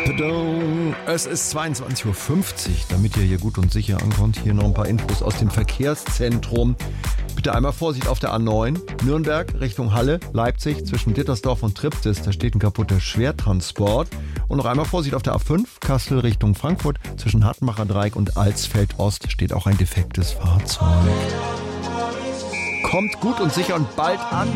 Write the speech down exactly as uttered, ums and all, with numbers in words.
Pardon. Es ist zweiundzwanzig Uhr fünfzig, damit ihr hier gut und sicher ankommt. Hier noch ein paar Infos aus dem Verkehrszentrum. Bitte einmal Vorsicht auf der A neun, Nürnberg Richtung Halle, Leipzig zwischen Dittersdorf und Triptis, da steht ein kaputter Schwertransport. Und noch einmal Vorsicht auf der A fünf, Kassel Richtung Frankfurt, zwischen Hattenbacher Dreieck und Alsfeld Ost steht auch ein defektes Fahrzeug. Kommt gut und sicher und bald an.